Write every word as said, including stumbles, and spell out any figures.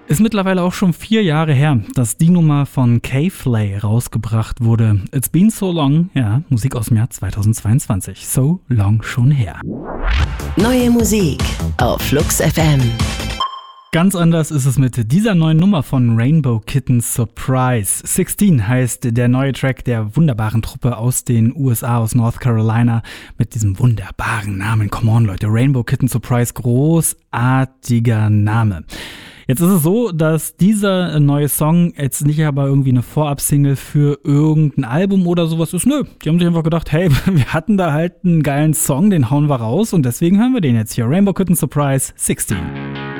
Ist mittlerweile auch schon vier Jahre her, dass die Nummer von K-Flay rausgebracht wurde. It's been so long, ja, Musik aus dem Jahr zweitausendzweiundzwanzig. So long schon her. Neue Musik auf Flux F M. Ganz anders ist es mit dieser neuen Nummer von Rainbow Kitten Surprise. sechzehn heißt der neue Track der wunderbaren Truppe aus den U S A, aus North Carolina, mit diesem wunderbaren Namen. Come on, Leute, Rainbow Kitten Surprise, großartiger Name. Jetzt ist es so, dass dieser neue Song jetzt nicht aber irgendwie eine Vorab-Single für irgendein Album oder sowas ist. Nö, die haben sich einfach gedacht, hey, wir hatten da halt einen geilen Song, den hauen wir raus und deswegen hören wir den jetzt hier. Rainbow Kitten Surprise sechzehn.